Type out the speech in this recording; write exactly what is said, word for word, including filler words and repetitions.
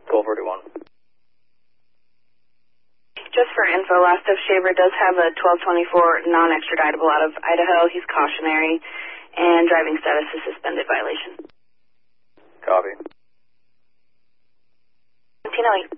twelve forty-one. Just for info, Last of Shaver does have a twelve twenty-four non-extraditable out of Idaho. He's cautionary, and driving status is suspended violation. Copy. nineteen oh eight.